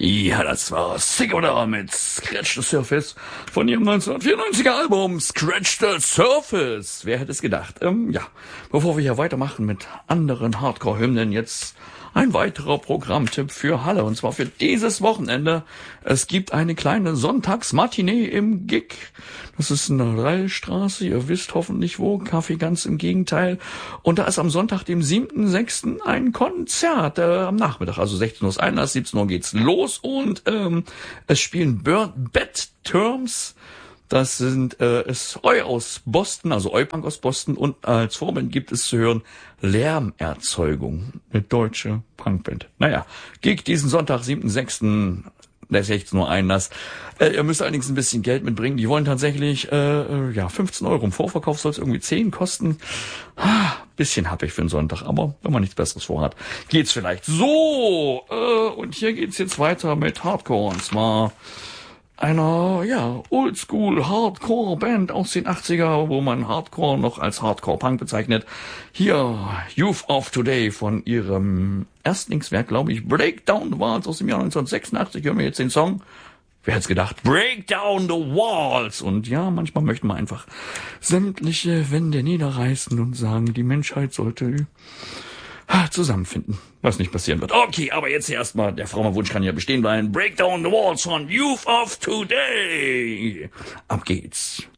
Ja, das war Sick oder mit Scratch the Surface von ihrem 1994er Album Scratch the Surface. Wer hätte es gedacht? Bevor wir hier weitermachen mit anderen Hardcore-Hymnen, jetzt ein weiterer Programmtipp für Halle, und zwar für dieses Wochenende. Es gibt eine kleine Sonntagsmatinee im Gig. Das ist in der Rallstraße, ihr wisst hoffentlich wo, Café ganz im Gegenteil. Und da ist am Sonntag, dem 7.6. ein Konzert am Nachmittag, also 16 Uhr ist Einlass, 17 Uhr geht's los und es spielen Bad Terms. Das ist Eu aus Boston, also Eu-Punk aus Boston, und als Vorband gibt es zu hören Lärmerzeugung, eine deutsche Punkband. Naja, Gig diesen Sonntag, 7.6., der 16 Uhr Einlass. Ihr müsst allerdings ein bisschen Geld mitbringen. Die wollen tatsächlich 15 Euro. Im Vorverkauf soll es irgendwie 10 kosten. Bisschen happig für einen Sonntag, aber wenn man nichts Besseres vorhat, geht's vielleicht. So, und hier geht's jetzt weiter mit Hardcore, und zwar einer, Oldschool-Hardcore-Band aus den 80er, wo man Hardcore noch als Hardcore-Punk bezeichnet. Hier, Youth of Today von ihrem Erstlingswerk, glaube ich, Breakdown the Walls aus dem Jahr 1986. Hören wir jetzt den Song. Wer hätte es gedacht? Break Down the Walls! Und ja, manchmal möchten wir einfach sämtliche Wände niederreißen und sagen, die Menschheit sollte zusammenfinden, was nicht passieren wird. Okay, aber jetzt erstmal, der Frauenwunsch kann ja bestehen bleiben. Break Down the Walls von Youth of Today. Ab geht's.